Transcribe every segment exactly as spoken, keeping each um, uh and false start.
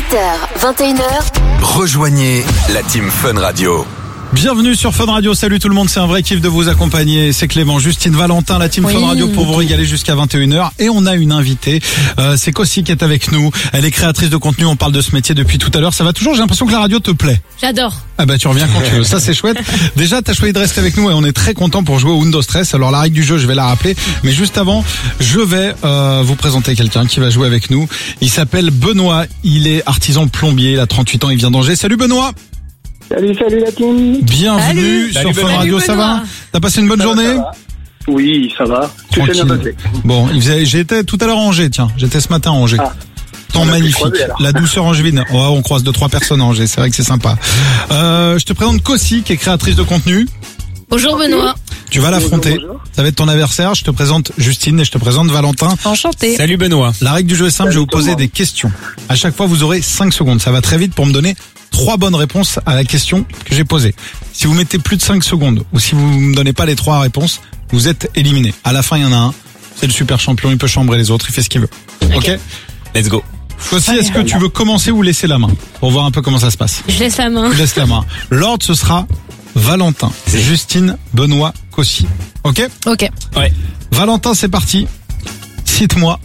dix-huit heures, vingt et une heures. Rejoignez la Team Fun Radio. Bienvenue sur Fun Radio, salut tout le monde, c'est un vrai kiff de vous accompagner, c'est Clément, Justine, Valentin, la Team oui. Fun Radio pour vous régaler jusqu'à vingt et une heures et on a une invitée, euh, c'est Kossi qui est avec nous, elle est créatrice de contenu, on parle de ce métier depuis tout à l'heure, ça va toujours, j'ai l'impression que la radio te plaît. J'adore. Ah bah tu reviens quand tu veux, ça c'est chouette. Déjà t'as choisi de rester avec nous et on est très content pour jouer au Undo Stress, alors la règle du jeu je vais la rappeler, mais juste avant je vais euh, vous présenter quelqu'un qui va jouer avec nous, il s'appelle Benoît, il est artisan plombier, il a trente-huit ans, il vient d'Angers, salut Benoît. Salut, salut la team. Bienvenue salut. sur Fun Radio, ça va? T'as passé une bonne ça journée? va, ça va. Oui, ça va. Tout s'est bien passé. Bon, il faisait, j'étais tout à l'heure à Angers, tiens. J'étais ce matin à Angers. Ah. Temps magnifique. Croiser, la douceur angevine. Oh, on croise deux, trois personnes à Angers. C'est vrai que c'est sympa. Euh, je te présente Kossi, qui est créatrice de contenu. Bonjour Benoît. Tu vas l'affronter. Ça va être ton adversaire. Je te présente Justine et je te présente Valentin. Enchanté. Salut Benoît. La règle du jeu est simple. Je vais vous poser des questions. À chaque fois, vous aurez cinq secondes. Ça va très vite pour me donner trois bonnes réponses à la question que j'ai posée. Si vous mettez plus de cinq secondes ou si vous me donnez pas les trois réponses, vous êtes éliminé. À la fin, il y en a un. C'est le super champion. Il peut chambrer les autres. Il fait ce qu'il veut. Ok, okay. Let's go. Kossi, est-ce que tu veux commencer ou laisser la main pour voir un peu comment ça se passe? Je laisse la main. Je laisse la main. L'ordre, ce sera Valentin, Justine, Benoît, Kossi. Ok? Ok. Ouais. Valentin, c'est parti. Cite-moi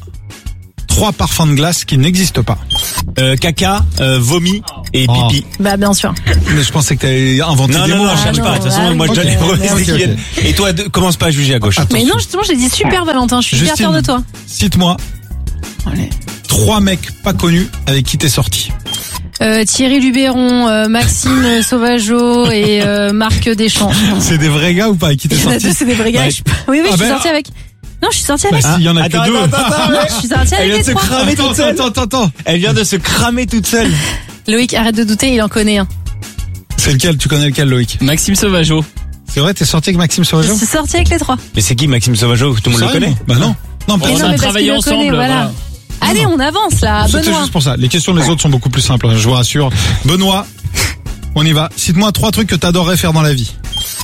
trois parfums de glace qui n'existent pas. Euh, caca, euh, vomi et oh. pipi. Bah bien sûr. Mais je pensais que t'avais inventé non, des non, mots. Non, non, je cherche ah, pas. De toute façon, ah, moi je donne okay. les premiers okay, qui viennent. okay. Et toi, de, commence pas à juger à gauche. Attention. Mais non, justement, j'ai dit super Valentin. Je suis super fière de toi. Cite-moi Allez. trois mecs pas connus avec qui t'es sorti. Euh, Thierry Luberon, euh, Maxime Sauvageau et euh, Marc Deschamps. C'est des vrais gars ou pas avec qui t'es sorti? C'est des vrais gars. Bah, je... Oui, oui, ah je suis ben, sortie avec. Non, je suis sortie bah avec. S'il y en a attends, que deux. Attends, attends, attends, non, je suis sortie Elle avec vient les de se trois. cramer toute seule. Attends, attends, attends. Elle vient de se cramer toute seule. Loïc, arrête de douter, il en connaît un. C'est lequel? Tu connais lequel, Loïc? Maxime Sauvageau. C'est vrai, t'es sorti avec Maxime Sauvageau? Je suis sortie avec les trois. Mais c'est qui Maxime Sauvageau? Tout le monde le connaît? Bah non. Non, Mais non, mais parce qu'il le connaît, voilà. Allez, on avance là, C'était Benoît. juste pour ça. Les questions des autres sont beaucoup plus simples, je vous rassure. Benoît, on y va. Cite-moi trois trucs que t'adorerais faire dans la vie.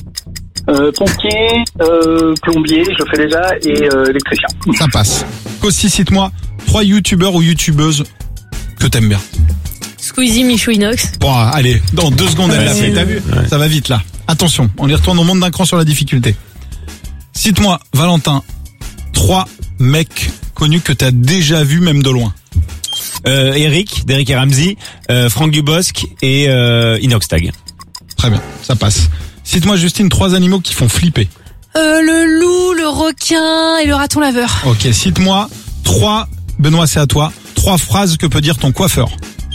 Euh, pompier, euh, plombier, je fais déjà, et euh, électricien. Ça passe. Kossi, cite-moi trois youtubeurs ou youtubeuses que t'aimes bien. Squeezie, Michou Inox. Bon, allez, dans deux secondes, elle l'a fait. T'as vu? Ouais. Ça va vite là. Attention, on y retourne, on monte d'un cran sur la difficulté. Cite-moi, Valentin, trois mecs connus que t'as déjà vus même de loin. Euh, Eric, d'Eric et Ramsey, euh, Franck Dubosc et euh, Inoxtag. Très bien, ça passe. Cite-moi, Justine, trois animaux qui font flipper. Euh, le loup, le requin et le raton laveur. Ok, cite-moi trois, Benoît, c'est à toi, trois phrases que peut dire ton coiffeur.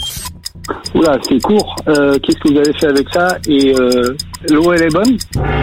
Oula, c'est court. Euh, qu'est-ce que vous avez fait avec ça? Et euh, l'eau, elle est bonne?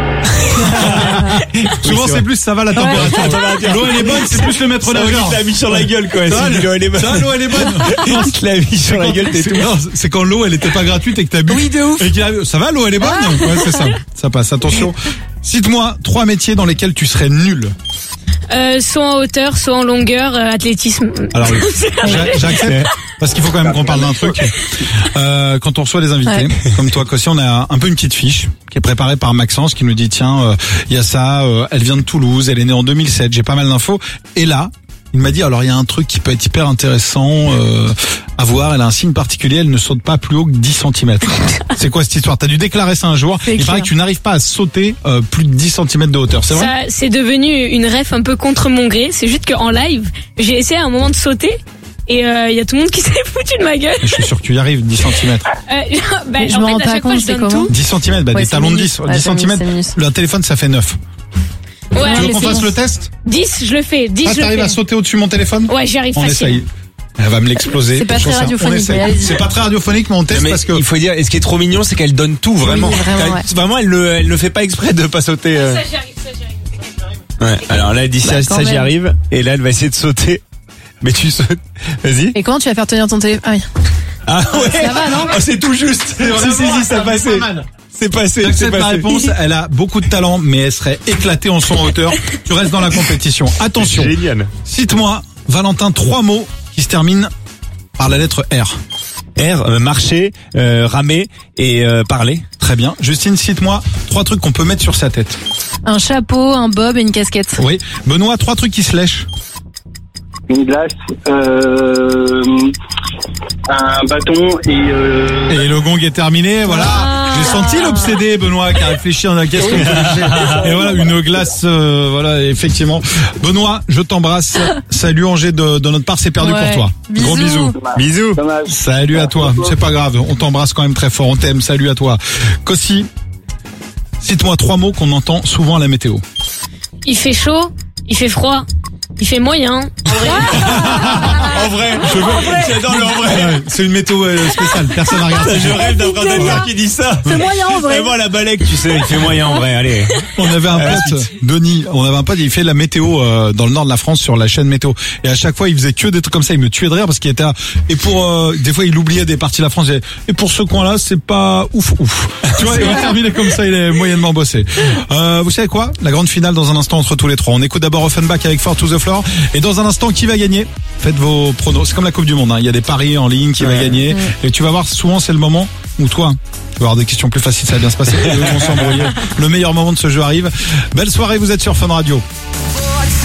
Souvent, c'est plus ça va la température. Ouais. L'eau, elle est bonne, c'est plus le maître nageur. Il l'a mis sur la gueule, quoi. Ça, l'eau, elle est bonne. Ça, l'eau, elle est bonne. Il te l'a mis sur la gueule, t'es tout. Non, c'est quand l'eau, elle était pas gratuite et que t'as bu. Oui, de ouf. Et qu'il a... Ça va, l'eau, elle est bonne? Ouais, c'est ça. Ça passe. Attention. Cite-moi trois métiers dans lesquels tu serais nul. Euh, soit en hauteur, soit en longueur, euh, athlétisme. Alors, j'accepte, parce qu'il faut quand même qu'on parle d'un truc. Euh, quand on reçoit des invités, ouais. Comme toi, Kossi, on a un peu une petite fiche qui est préparée par Maxence, qui nous dit, tiens, il euh, y a ça, euh, elle vient de Toulouse, elle est née en deux mille sept, j'ai pas mal d'infos. Et là, il m'a dit, alors il y a un truc qui peut être hyper intéressant euh, à voir, elle a un signe particulier, elle ne saute pas plus haut que dix centimètres. C'est quoi cette histoire? T'as dû déclarer ça un jour, c'est il clair. Paraît que tu n'arrives pas à sauter euh, plus de dix centimètres de hauteur, c'est vrai? Ça, c'est devenu une ref un peu contre mon gré, c'est juste qu'en live, j'ai essayé à un moment de sauter, et il euh, y a tout le monde qui s'est foutu de ma gueule. Et je suis sûr que tu y arrives, dix centimètres. Euh, bah, je en me fait, rends à pas chaque compte, fois, je c'est donne comment tout. dix centimètres, bah ouais, des talons de dix. Ouais, dix centimètres, le téléphone ça fait neuf. Ouais, tu veux qu'on fasse le test? dix, je le fais. dix, ah, je le t'arrives fais. à sauter au-dessus de mon téléphone? Ouais, j'y arrive on facile. Essaye. Elle va me l'exploser. C'est pas très radiophonique. Mais c'est pas très radiophonique, mais on teste mais parce que. Il faut dire, et ce qui est trop mignon, c'est qu'elle donne tout, vraiment. Oui, vraiment, ouais. Vraiment, elle ne, elle ne fait pas exprès de pas sauter. Euh... Ça, j'y arrive, ça, j'y arrive. Ouais. Alors là, elle dit bah, ça, ça j'y arrive. Et là, elle va essayer de sauter. Mais tu sautes. Vas-y. Et comment tu vas faire tenir ton téléphone? Ah oui. Ah ouais. Ça va, non? Oh, c'est tout juste. Si, si, si, ça passait. C'est passé. J'accepte la réponse. Elle a beaucoup de talent, mais elle serait éclatée en son hauteur. Tu restes dans la compétition. Attention. Génial. Cite-moi, Valentin, trois mots qui se terminent par la lettre R. R, euh, marcher, euh, ramer et euh, parler. Très bien. Justine, cite-moi trois trucs qu'on peut mettre sur sa tête. Un chapeau, un bob et une casquette. Oui. Benoît, trois trucs qui se lèchent. Une glace, euh, un bâton et... Euh... Et le gong est terminé, voilà. Ah. J'ai senti l'obsédé, Benoît, qui a réfléchi en qu'est-ce qu'on peut lâcher. Et voilà, une glace, euh, voilà, effectivement. Benoît, je t'embrasse. Salut Angers de, de notre part, c'est perdu Ouais. pour toi. Bisous. Gros bisous. Bisous. Dommage. Salut à toi. C'est pas grave, on t'embrasse quand même très fort, on t'aime. Salut à toi. Kossi, cite-moi trois mots qu'on entend souvent à la météo. Il fait chaud, il fait froid, il fait moyen. En vrai, je veux, j'adore le en vrai. Ouais, c'est une météo euh, spéciale, personne n'a regardé. Je rêve d'apprendre quelqu'un qui dit ça. C'est moyen en vrai. Vraiment la balèque, tu sais, il fait moyen en vrai, allez. On avait un pote, Denis, on avait un pote, il fait la météo euh, dans le nord de la France sur la chaîne météo. Et à chaque fois, il faisait que des trucs comme ça, il me tuait de rire parce qu'il était là. Et pour euh, des fois, il oubliait des parties de la France. Il disait, et pour ce coin-là, c'est pas ouf ouf. Tu vois, il va terminer comme ça, il est moyennement bossé. Euh, vous savez quoi? La grande finale dans un instant entre tous les trois. On écoute d'abord Offenbach avec Four to the Floor. Et dans un instant, qui va gagner? Faites vos pronos. C'est comme la Coupe du Monde, hein. Il y a des paris en ligne qui va gagner. Et tu vas voir, souvent c'est le moment où toi, tu vas avoir des questions plus faciles, ça va bien se passer. Eux vont s'embrouiller. Le meilleur moment de ce jeu arrive. Belle soirée, vous êtes sur Fun Radio.